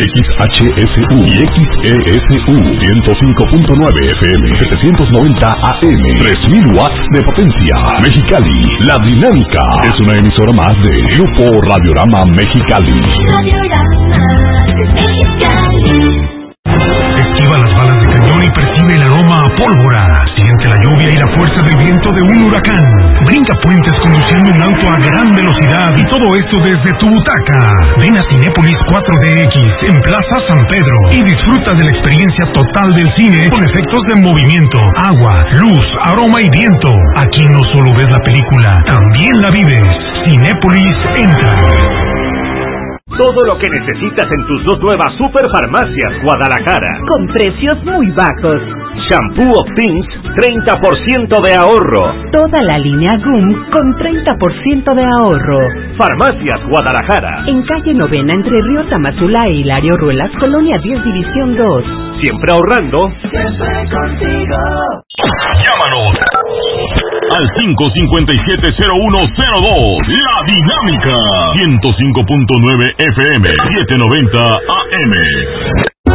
XHSU y XESU 105.9 FM, 790 AM, 3000 watts de potencia. Mexicali, La Dinámica es una emisora más de Grupo Radiorama Mexicali. Esquiva las balas de cañón y percibe el aroma a pólvora. Siente la lluvia y la fuerza del viento de un huracán. Brinca puentes conduciendo un auto a gran velocidad y todo esto desde tu butaca. Ven a Cinépolis 4DX en Plaza San Pedro y disfruta de la experiencia total del cine con efectos de movimiento, agua, luz, aroma y viento. Aquí no solo ves la película, también la vives. Cinépolis entra. Todo lo que necesitas en tus dos nuevas Superfarmacias Guadalajara. Con precios muy bajos. Shampoo of Things, 30% de ahorro. Toda la línea GUM con 30% de ahorro. Farmacias Guadalajara. En calle Novena entre Río Tamazula e Hilario Ruelas, Colonia 10, División 2. Siempre ahorrando. Siempre contigo. Llámanos al 557-0102. La Dinámica. 105.9 FM, 790 AM.